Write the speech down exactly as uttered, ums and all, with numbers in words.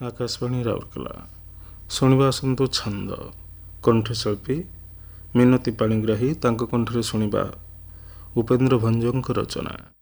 आकाशवाणी राउरकेला शुणा आसतु छंद कंठशिल्पी मिनती पाणिग्राही तांको कंठरे शुणा उपेन्द्र भंजों रचना।